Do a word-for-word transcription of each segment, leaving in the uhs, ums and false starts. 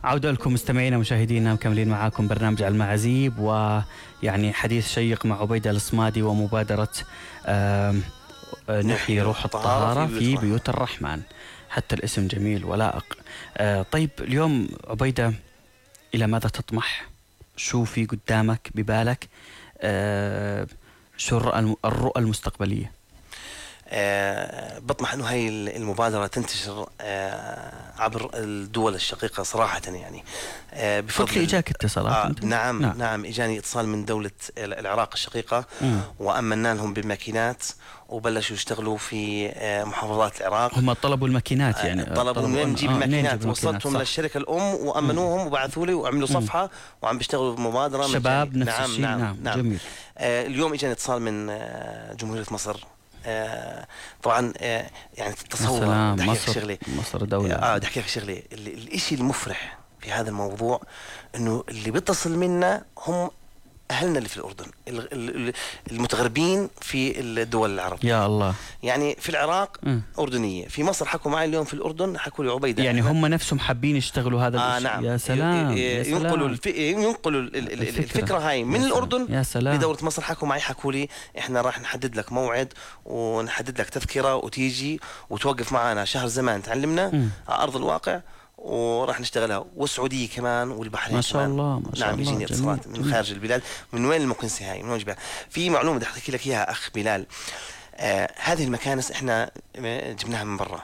عودة لكم مستمعينا مشاهدينا، مكملين معاكم برنامج المعازيب، ويعني حديث شيق مع عبيدة الصمادي ومبادرة نحيي روح الطهارة في بيوت الرحمن. حتى الاسم جميل ولائق. طيب اليوم عبيدة، إلى ماذا تطمح؟ شو في قدامك ببالك؟ شو الرؤى المستقبلية؟ أه بطمح أنه هاي المبادرة تنتشر أه عبر الدول الشقيقة صراحة. يعني أه بفضل إجاك اتصالات آه نعم, نعم نعم إجاني اتصال من دولة العراق الشقيقة، م. وأمنا لهم بالماكينات وبلشوا يشتغلوا في محافظات العراق. هم طلبوا الماكينات، يعني طلبوا من نجيب الماكينات، وصلتهم للشركة الأم وأمنوهم وبعثوا لي وعملوا صفحة وعم بيشتغلوا بمبادرة شباب نفس نعم الشيء. نعم, نعم, نعم. جميل. آه اليوم إجاني اتصال من آه جمهورية مصر. آه طبعا آه يعني تتصور بدي احكي شغله مصر دولة اه بدي احكي لك شغله. الشيء المفرح في هذا الموضوع انه اللي بيتصل منا هم اهلنا اللي في الاردن، المتغربين في الدول العربيه. يا الله. يعني في العراق م. اردنيه، في مصر حكوا معي اليوم، في الاردن حكوا لي عبيده يعني هم نفسهم حابين يشتغلوا هذا آه الشيء. نعم. يا سلام. ينقلوا الف... ينقلوا الفكرة. الفكره هاي من الاردن لدوله مصر. حكوا معي حكوا لي احنا راح نحدد لك موعد ونحدد لك تذكره وتيجي وتوقف معنا شهر زمان تعلمنا م. على ارض الواقع، وراح نشتغلها. والسعوديه كمان والبحرين ما شاء الله. ما شاء نعم الله. يجيني اتصالات من خارج البلاد. من وين المكنسه هاي؟ من وين جبال؟ في معلومه بدي احكي لك اياها اخ بلال. آه هذه المكانس احنا جبناها من برا.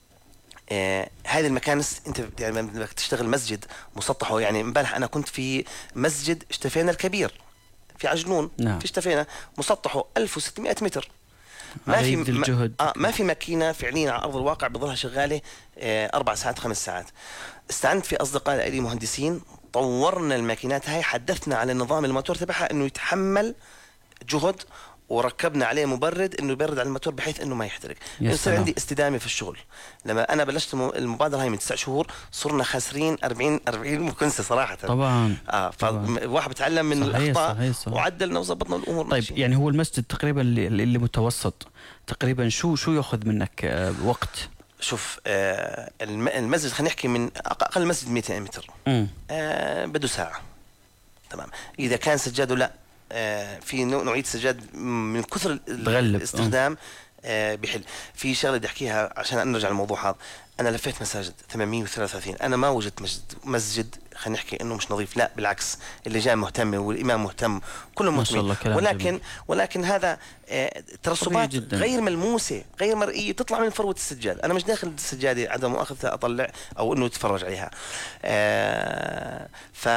آه هذه المكانس انت يعني بدك تشتغل مسجد مسطحه. يعني امبارح انا كنت في مسجد اشتفينا الكبير في عجلون. نعم. في اشتفينا مسطحه ألف وستمائة متر. ما في الجهد. آه ما في ماكينه فعليا على ارض الواقع بظلها شغاله آه اربع ساعات خمس ساعات. استعنت في اصدقاء لي مهندسين، طورنا الماكينات هاي، حدثنا على نظام الموتور تبعها انه يتحمل جهد، وركبنا عليه مبرد انه يبرد على الموتور بحيث انه ما يحترق. يصير عندي استدامه في الشغل. لما انا بلشت المبادره هاي من تسع شهور صرنا خاسرين أربعين أربعين مكنسه صراحه. طبعا. اه فالواحد بتعلم من صحيح الاخطاء. صحيح صحيح. وعدلنا وظبطنا الامور. طيب ماشي. يعني هو المسجد تقريبا اللي, اللي متوسط تقريبا شو شو ياخذ منك آه وقت؟ شوف آه المسجد خلينا نحكي من اقل مسجد مئتين متر. آه بده ساعه. تمام. اذا كان سجاده لا آه في نوعيه سجاد من كثر الاستخدام آه بحل. في شغله بدي احكيها عشان نرجع للموضوع هذا. انا لفيت مساجد ثمانمئة وثلاثة وثلاثين، انا ما وجدت مسجد مسجد خلينا نحكي انه مش نظيف. لا بالعكس، اللي جاي مهتم والامام مهتم، كلهم مهتمين. ولكن جميل. ولكن هذا آه ترسبات غير ملموسه غير مرئيه تطلع من فروه السجاد. انا مش داخل السجاده عدم مؤاخذه اطلع او انه اتفرج عليها. آه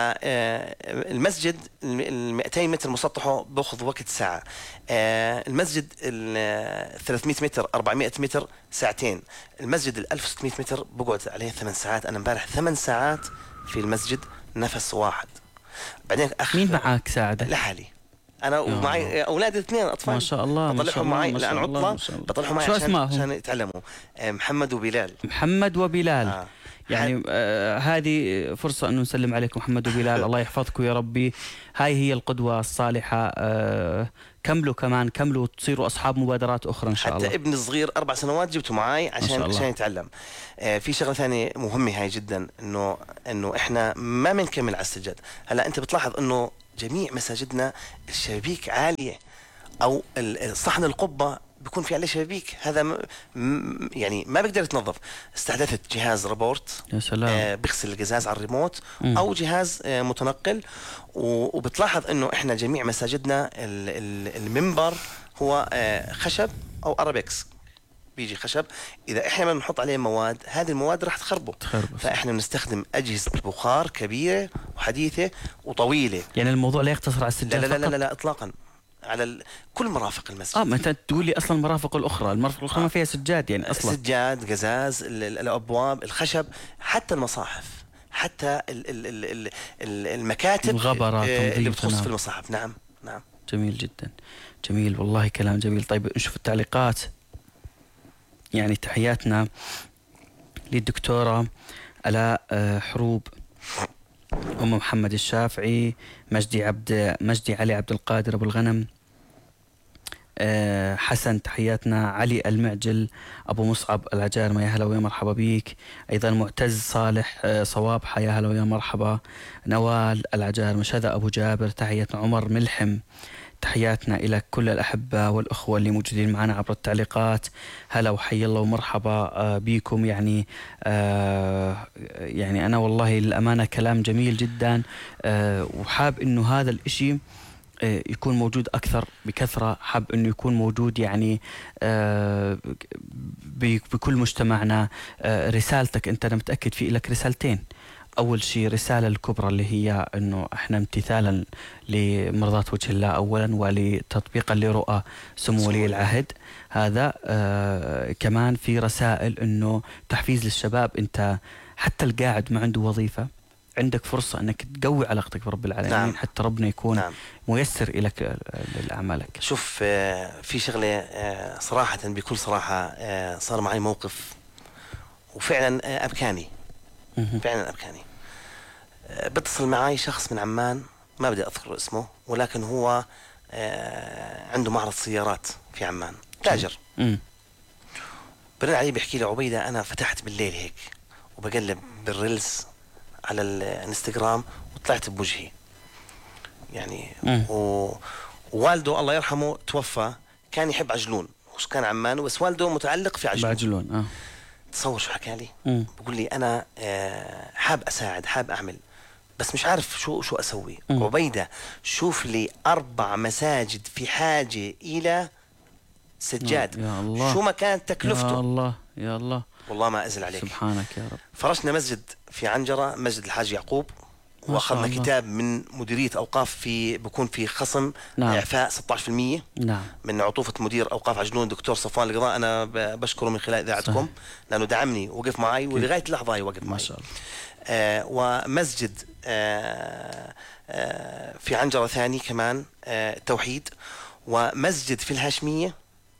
فالمسجد ال مئتين متر مسطحه باخذ وقت ساعه. آه المسجد ال ثلاثمئة متر أربعمئة متر ساعتين. المسجد ال ألف وستمئة متر بقعد عليه ثمان ساعات. انا امبارح ثمان ساعات في المسجد نفس واحد. بعدين أخ مين معك ساعده؟ لحالي انا ومعي اولادي اثنين اطفال. ما شاء الله. بطلعهم معي لان عطله، بطلعهم معي عشان عشان يتعلموا. محمد وبلال. محمد وبلال. آه. يعني آه هذه فرصة أنه نسلم عليكم محمد وبلال. الله يحفظكم يا ربي. هاي هي القدوة الصالحة. آه كملوا كمان كملوا تصيروا أصحاب مبادرات أخرى إن شاء الله. حتى ابني الصغير أربع سنوات جبته معي عشان عشان يتعلم. آه في شغلة ثانية مهمة هاي جدا، إنه إنه إحنا ما بنكمل على السجاد. هلا أنت بتلاحظ إنه جميع مساجدنا الشبابيك عالية، أو صحن القبة بيكون في عليه شبابيك. هذا م... م... يعني ما بقدر يتنظف. استحدثت جهاز رابورت. يا سلام. آه بيغسل القزاز على الريموت. م. او جهاز آه متنقل. و... وبتلاحظ انه احنا جميع مساجدنا ال... ال... المنبر هو آه خشب او ارابيكس. بيجي خشب، اذا احنا ما بنحط عليه مواد هذه المواد راح تخربه. تخربه. فاحنا بنستخدم اجهزه البخار كبيره وحديثه وطويله. يعني الموضوع لا يقتصر على السجاد لا لا لا, فقط. لا, لا اطلاقا، على ال... كل مرافق المسجد. اه ما انت تقول لي اصلا المرافق الاخرى المرافق الاخرى آه. ما فيها سجاد يعني اصلا. سجاد، قزاز، الابواب، الخشب، حتى المصاحف، حتى ال ال ال ال ال المكاتب، الغبرة آه اللي بتخص نعم. في المصاحف. نعم نعم. جميل جدا، جميل والله كلام جميل. طيب نشوف التعليقات. يعني تحياتنا للدكتورة آلاء حروب، أم محمد الشافعي، مجدي عبد مجدي علي عبد القادر أبو الغنم، آه حسن تحياتنا. علي المعجل أبو مصعب العجارمة يا هلا ويا مرحبا بيك. أيضا معتز صالح آه صوابحة يا هلا ويا مرحبا. نوال العجارمة. شذا أبو جابر تحياتنا. عمر ملحم تحياتنا إلى كل الأحبة والأخوة اللي موجودين معنا عبر التعليقات. هلا وحي الله ومرحبا بكم. يعني آه يعني أنا والله للأمانة كلام جميل جدا، آه وحاب إنه هذا الإشي آه يكون موجود أكثر بكثرة. حاب إنه يكون موجود يعني آه بكل مجتمعنا. آه رسالتك أنت أنا متأكد في لك رسالتين. أول شيء رسالة الكبرى اللي هي أنه إحنا امتثالا لمرضاة وجه الله أولا، ولتطبيقا لرؤى سمو ولي العهد. هذا آه كمان في رسائل أنه تحفيز للشباب. أنت حتى القاعد ما عنده وظيفة عندك فرصة أنك تقوي علاقتك برب العالمين. نعم. حتى ربنا يكون نعم. ميسر لك لأعمالك. شوف آه في شغلة آه صراحة بكل صراحة آه صار معي موقف وفعلا آه أبكاني. فعلا أبكاني. بتصل معي شخص من عمان ما بدي أذكر اسمه، ولكن هو عنده معرض سيارات في عمان، تاجر. برن علي بيحكي لي عبيدة أنا فتحت بالليل هيك وبقلب بالريلز على الانستغرام وطلعت بوجهي يعني. ووالده الله يرحمه توفى، كان يحب عجلون وكان عمان، بس والده متعلق في عجلون. بعجلون اه تصور شو حكى لي؟ مم. بقول لي أنا حاب أساعد، حاب أعمل، بس مش عارف شو شو أسوي. مم. عبيدة شوف لي أربع مساجد في حاجة إلى سجاد. يا الله. شو ما كانت تكلفته. يا الله يا الله والله ما أزل عليك. سبحانك يا رب. فرشنا مسجد في عنجرة، مسجد الحاج يعقوب، واخذنا كتاب من مديرية أوقاف في بكون في خصم نعم. إعفاء ستة عشر بالمئة نعم. من عطوفة مدير أوقاف عجلون دكتور صفوان القضاء. أنا بشكره من خلال إذاعتكم لأنه دعمني ووقف معي ولغاية اللحظة هي وقف معي ما شاء الله. آه ومسجد آه آه في عنجرة ثاني كمان آه توحيد، ومسجد في الهاشمية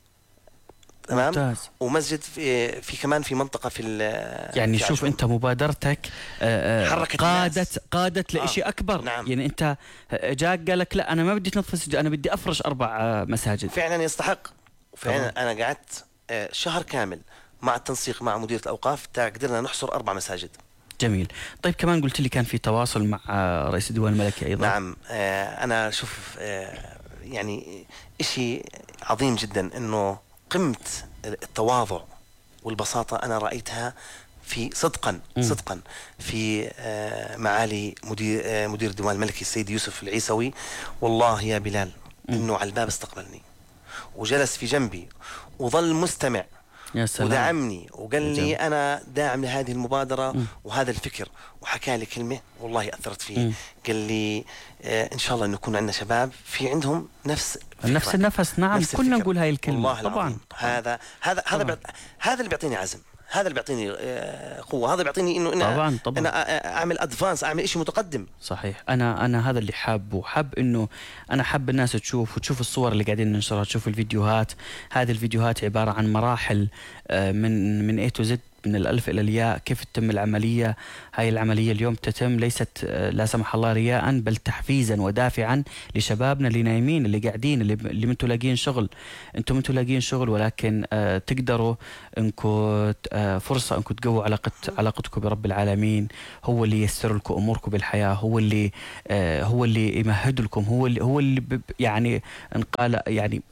تمام ممتاز. ومسجد في, في كمان في منطقة في يعني في شوف عجون. انت مبادرتك حركت قادت الناس. قادت لإشي آه. اكبر نعم. يعني انت جاك قالك لا انا ما بدي تنظف مسجد، انا بدي افرش اربع مساجد. فعلا يستحق. فعلا انا قعدت شهر كامل مع التنسيق مع مديرية الاوقاف تا قدرنا نحصر اربع مساجد. جميل. طيب كمان قلت لي كان في تواصل مع رئيس الديوان الملكي ايضا. نعم. آه انا شوف آه يعني اشي عظيم جدا انه قمة التواضع والبساطة أنا رأيتها في صدقا م. صدقا في آه معالي مدير آه مدير الديوان الملكي السيد يوسف العيسوي. والله يا بلال م. إنه على الباب استقبلني وجلس في جنبي وظل مستمع يا سلام. ودعمني وقال لي أنا داعم لهذه المبادرة م. وهذا الفكر، وحكى لي كلمة والله أثرت فيه. م. قال لي آه إن شاء الله إنه يكون عندنا شباب في عندهم نفس نفس النفس. نعم كلنا نقول هاي الكلمة طبعا. هذا هذا هذا بيعط... هذا اللي بيعطيني عزم، هذا اللي بيعطيني قوة، هذا بيعطيني إنه أنا طبعا طبعا. أنا أعمل أدفانس، أعمل إشي متقدم. صحيح. أنا أنا هذا اللي حابه، حاب إنه أنا حاب الناس تشوف وتشوف الصور اللي قاعدين ننشرها، تشوف الفيديوهات. هذه الفيديوهات عبارة عن مراحل من من A to Z، من الألف إلى الياء، كيف تتم العملية. هاي العملية اليوم تتم ليست لا سمح الله رياء، بل تحفيزا ودافعا لشبابنا اللي نايمين، اللي قاعدين، اللي اللي منتوا لاقين شغل. انتم منتوا لاقين شغل، ولكن آه تقدروا انكم آه فرصة انكم تقووا علاقة علاقتكم برب العالمين. هو اللي ييسر لكم اموركم بالحياة، هو اللي آه هو اللي يمهد لكم، هو اللي هو اللي يعني انقال يعني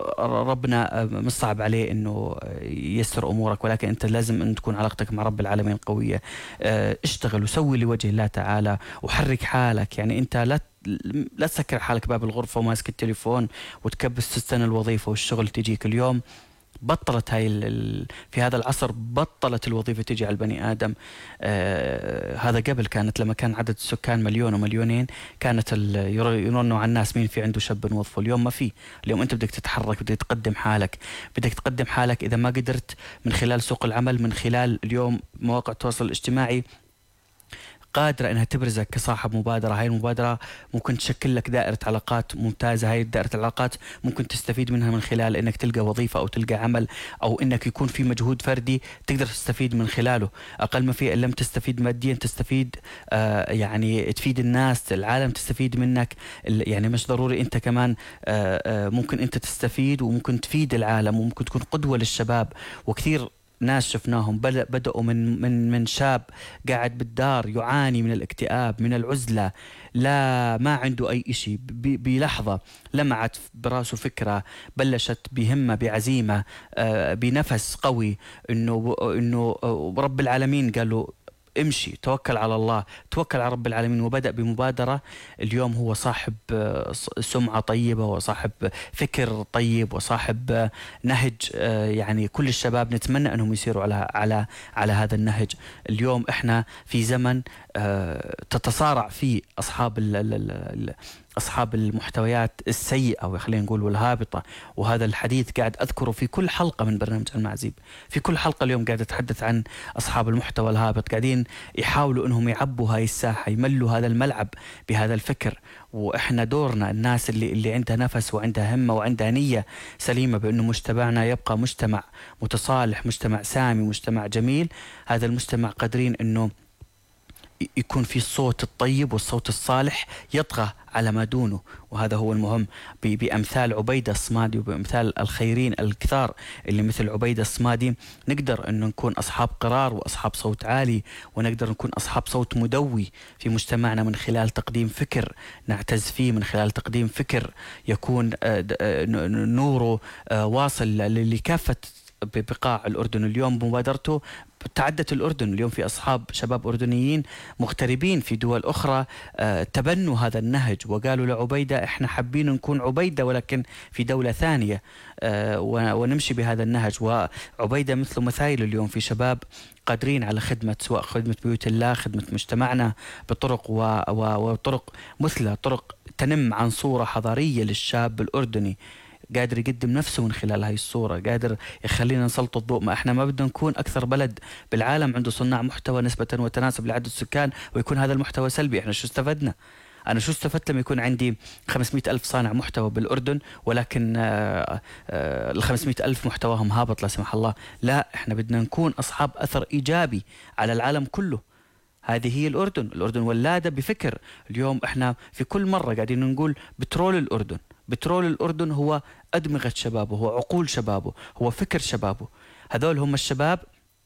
ربنا مش صعب عليه انه ييسر امورك، ولكن انت لازم ان تكون علاقتك مع رب العالمين قوية. اه اشتغل وسوي لوجه الله تعالى وحرك حالك. يعني انت لا لا تسكر حالك باب الغرفة وماسك التليفون وتكبس تستنى الوظيفة والشغل تجيك. اليوم بطلت هاي ال... في هذا العصر بطلت الوظيفة تجي على البني آدم. آه هذا قبل كانت لما كان عدد السكان مليون ومليونين كانت ال... يرنوا على الناس مين في عنده شاب نوظفه. اليوم ما في. اليوم أنت بدك تتحرك، بدك تقدم حالك، بدك تقدم حالك. إذا ما قدرت من خلال سوق العمل، من خلال اليوم مواقع التواصل الاجتماعي، قادرة أنها تبرزك كصاحب مبادرة. هاي المبادرة ممكن تشكل لك دائرة علاقات ممتازة. هاي دائرة العلاقات ممكن تستفيد منها من خلال أنك تلقى وظيفة أو تلقى عمل، أو أنك يكون في مجهود فردي تقدر تستفيد من خلاله. أقل ما في، إن لم تستفيد ماديا تستفيد آه يعني تفيد الناس، العالم تستفيد منك. يعني مش ضروري أنت كمان آه آه ممكن أنت تستفيد وممكن تفيد العالم، وممكن تكون قدوة للشباب. وكثير ناس شفناهم بدأ بدأوا من من من شاب قاعد بالدار يعاني من الاكتئاب، من العزلة، لا ما عنده أي إشي، بلحظة لمعت براسه فكرة، بلشت بهمة، بعزيمة، بنفس قوي، إنه إنه رب العالمين قال له امشي، توكل على الله، توكل على رب العالمين، وبدأ بمبادرة. اليوم هو صاحب سمعة طيبة، وصاحب فكر طيب، وصاحب نهج. يعني كل الشباب نتمنى أنهم يسيروا على على على هذا النهج. اليوم إحنا في زمن تتصارع فيه أصحاب ال ال ال أصحاب المحتويات السيئة، وخلينا نقول والهابطة. وهذا الحديث قاعد أذكره في كل حلقة من برنامج المعزيب. في كل حلقة اليوم قاعد أتحدث عن أصحاب المحتوى الهابط، قاعدين يحاولوا أنهم يعبوا هاي الساحة، يملوا هذا الملعب بهذا الفكر. وإحنا دورنا الناس اللي اللي عندها نفس وعندها همة وعندها نية سليمة بأنه مجتمعنا يبقى مجتمع متصالح، مجتمع سامي، مجتمع جميل. هذا المجتمع قادرين أنه يكون في الصوت الطيب والصوت الصالح يطغى على ما دونه. وهذا هو المهم. بأمثال عبيدة الصمادي وبأمثال الخيرين الكثار اللي مثل عبيدة الصمادي نقدر أنه نكون أصحاب قرار وأصحاب صوت عالي، ونقدر نكون أصحاب صوت مدوي في مجتمعنا من خلال تقديم فكر نعتز فيه، من خلال تقديم فكر يكون نوره واصل لكافة بقاع الأردن. اليوم بمبادرته تعدت الأردن. اليوم في أصحاب شباب أردنيين مغتربين في دول أخرى آه تبنوا هذا النهج، وقالوا لعبيدة إحنا حابين نكون عبيدة ولكن في دولة ثانية آه ونمشي بهذا النهج. وعبيدة مثل مثايل اليوم في شباب قادرين على خدمة، سواء خدمة بيوت الله، خدمة مجتمعنا بطرق وطرق مثلى، طرق تنم عن صورة حضارية للشاب الأردني، قادر يقدم نفسه من خلال هاي الصورة، قادر يخلينا نسلط الضوء. ما احنا ما بدنا نكون أكثر بلد بالعالم عنده صناع محتوى نسبة وتناسب لعدد السكان ويكون هذا المحتوى سلبي. احنا شو استفدنا؟ أنا شو استفدت لما يكون عندي خمسمائة ألف صانع محتوى بالأردن ولكن ال خمسمائة ألف محتواهم هابط لا سمح الله؟ لا، احنا بدنا نكون أصحاب أثر إيجابي على العالم كله. هذه هي الأردن. الأردن ولادة بفكر. اليوم احنا في كل مرة قاعدين نقول بترول الأردن. بترول الأردن هو أدمغة شبابه، هو عقول شبابه، هو فكر شبابه. هذول هم الشباب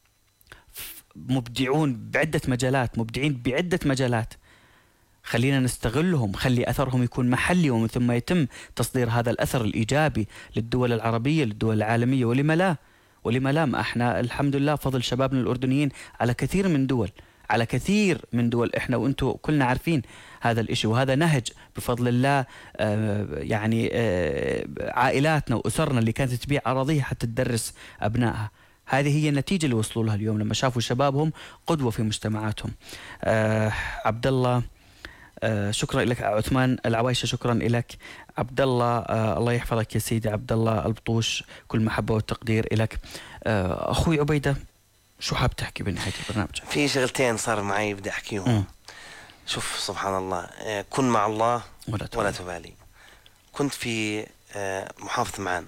مبدعون بعدة مجالات، مبدعين بعدة مجالات. خلينا نستغلهم، خلي أثرهم يكون محلي، ومن ثم يتم تصدير هذا الأثر الإيجابي للدول العربية، للدول العالمية. ولما لا؟ ولما لا؟ ما احنا الحمد لله فضل شبابنا الأردنيين على كثير من دول، على كثير من دول. احنا وانتم كلنا عارفين هذا الاشي، وهذا نهج بفضل الله. آه يعني آه عائلاتنا وأسرنا اللي كانت تبيع أراضيها حتى تدرس أبنائها، هذه هي النتيجة اللي وصلوا لها اليوم لما شافوا شبابهم قدوة في مجتمعاتهم. آه عبد الله آه شكرا لك. عثمان العوايشة شكرا لك. عبد الله آه الله يحفظك يا سيدي عبد الله البطوش، كل محبة والتقدير لك. آه أخوي عبيدة، شو حاب تحكي بنهاية البرنامج؟ في شغلتين صار معي بدي أحكيهم. شوف سبحان الله، كن مع الله ولا تبالي. ولا تبالي. كنت في محافظة معان،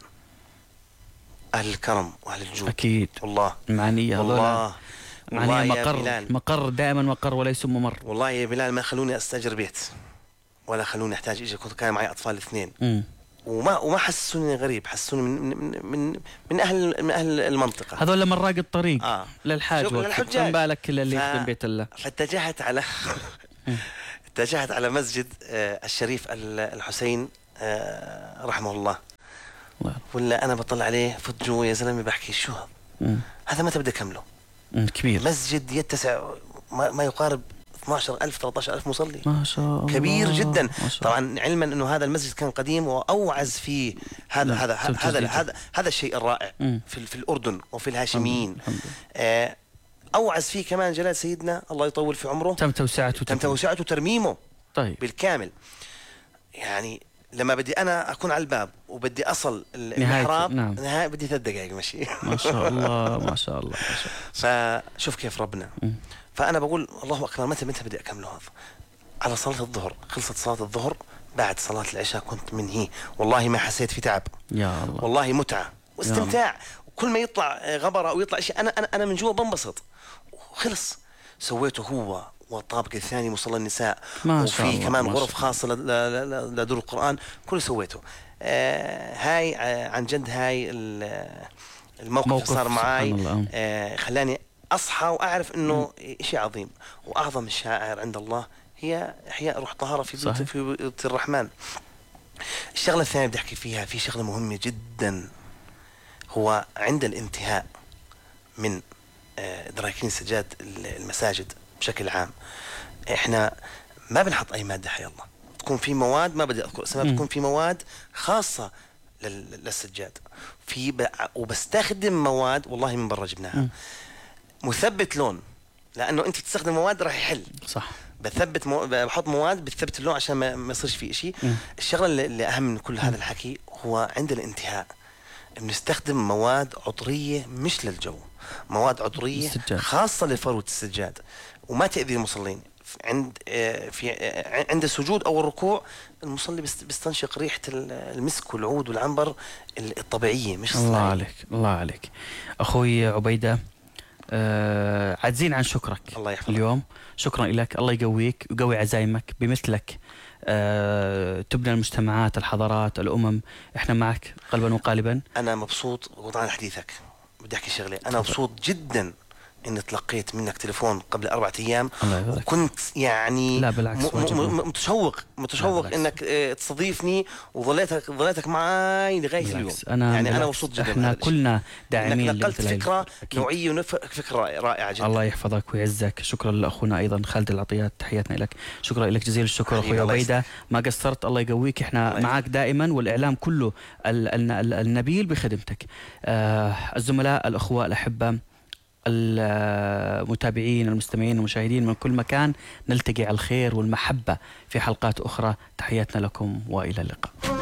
أهل الكرم وأهل الجود. أكيد والله معانية، والله معانية مقر مقر دائما مقر وليس ممر. والله يا بلال ما خلوني أستأجر بيت ولا خلوني أحتاج إيش. كنت كان معي أطفال اثنين م. وما وما حسوني غريب، حسوني من من من من اهل من اهل المنطقه. هذول مراق الطريق آه. للحاج للحجاج. من بالك اللي ف... يخدم بيت الله. فاتجهت على اتجهت على مسجد آه الشريف الحسين آه رحمه الله. ولا انا بطلع عليه فوت جوا يا زلمه بحكي شو هذا؟ هذا متى بدي اكمله؟ كبير. مسجد يتسع ما, ما يقارب اثني عشر ألف ثلاثة عشر ألف مصلي. ما شاء الله، كبير جدا. طبعا علما انه هذا المسجد كان قديم واوعز فيه هذا هذا هذا هذا هذا الشيء الرائع في في الاردن وفي الهاشميين. آه اوعز فيه كمان جلال سيدنا الله يطول في عمره، تم توسعته تم توسعته وترميمه طيب بالكامل. يعني لما بدي انا اكون على الباب وبدي اصل المحراب نعم. نهاية بدي ثلاث دقائق مشي. ما شاء الله ما شاء الله ما شاء الله. فشوف كيف ربنا. م. فانا بقول الله اكبر، متى متى بدي اكمله هذا؟ على صلاه الظهر، خلصت صلاه الظهر، بعد صلاه العشاء كنت منهي، والله ما حسيت في تعب، يا الله، والله متعه واستمتاع، وكل ما يطلع غبره او يطلع شيء انا انا انا من جوا بنبسط. وخلص سويته هو والطابق الثاني مصلى النساء، ما شاء وفي الله، كمان ما غرف شاء خاصه ل- ل- ل- لدور القران، كله سويته. آه هاي آه عن جد هاي ال- الموقف اللي موقف صار سبحان معي الله. آه خلاني اصحى واعرف انه شيء عظيم، واعظم الشعائر عند الله هي احياء روح طهاره في بيوت صحيح. في بيوت الرحمن. الشغله الثانيه بدي احكي فيها، في شغله مهمه جدا، هو عند الانتهاء من آه، دراكين سجاد المساجد بشكل عام، احنا ما بنحط اي ماده حي الله، تكون في مواد ما بدي اذكر اسمها، بتكون في مواد خاصه لل- للسجاد، في ب... وبستخدم مواد والله من برا جبناها، مثبت لون، لانه انت تستخدم مواد راح يحل، صح. بثبت مو... بحط مواد بتثبت اللون عشان ما, ما يصيرش فيه شيء. الشغله اللي, اللي اهم من كل هذا الحكي هو عند الانتهاء بنستخدم مواد عطريه مش للجو، مواد عطريه السجاد. خاصه لفروه السجاد وما تاذي المصلين. عند آه، في آه، عند السجود او الركوع المصلي بيست- بيستنشق ريحه المسك والعود والعنبر الطبيعيه مش الله الصناعيه. عليك، الله عليك اخوي عبيده. آه عاجزين عن شكرك الله يحفظك. اليوم. شكرا لك، الله يقويك ويقوي عزايمك بمثلك. آه تبنى المجتمعات، الحضارات، الامم. احنا معك قلبا وقالبا. انا مبسوط وطبعا حديثك بدي احكي شغله، انا مبسوط جدا اني تلقيت منك تليفون قبل أربعة ايام، الله يحفظك. وكنت يعني لا بالعكس، م- واجبنا. م- متشوق متشوق بالعكس. انك آه، تستضيفني، وظليتك ظليتك معي لغايه اليوم. بالعكس. أنا يعني انا بالعكس. مبسوط جدا احنا بهذا الشيء. كلنا داعمين انك نقلت لمثل هاي فكره أكيد. نوعيه وفكره رائعه جدا. الله يحفظك ويعزك. شكرا لاخونا ايضا خالد العطيات، تحياتنا لك. شكرا لك جزيل الشكر حبيبي، اخوي الله عبيده، يسلمك. ما قصرت. الله يقويك، احنا الله معك دائما، والاعلام كله ال- ال- ال- النبيل بخدمتك. آه الزملاء، الاخوه، الاحبه، المتابعين، المستمعين، المشاهدين من كل مكان، نلتقي على الخير والمحبه في حلقات اخرى. تحياتنا لكم والى اللقاء.